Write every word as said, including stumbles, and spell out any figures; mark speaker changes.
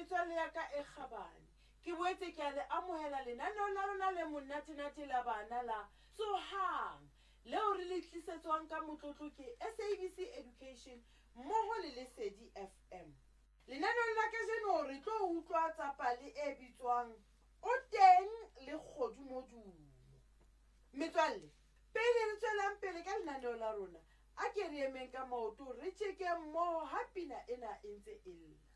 Speaker 1: metswalle ya ka e kgabane. Ke boetse ke a le amohela lenaneo la rona le monate-nate la bana la Tsohang, leo re le tlisetswang ka motlotlo ke S A B C Education mmoho le Lesedi F M. Lenaneo la kajeno re tlo utlwa tsa pale e bitswang o teng le kgodu modumo. Metswalle, pele re tswelang pele ka lenaneo la rona, a ke re emeng ka maoto re tjeke mmoho ha pina ena e ntse e lla.